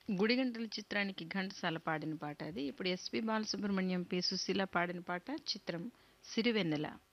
'గుడిగంటల' చిత్రానికి ఘంటసాల పాడిన పాట అది. ఇప్పుడు ఎస్‌పి బాలసుబ్రహ్మణ్యం, పి. సుశీల పాడిన పాట చిత్రం 'సిరివెన్నెల'.